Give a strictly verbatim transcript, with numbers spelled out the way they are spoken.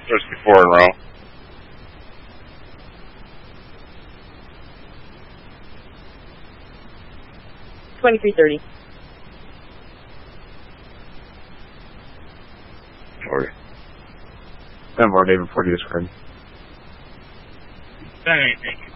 sixty-four in a row. twenty-three thirty. Sorry. ten more, David forty is correct. That ain't me.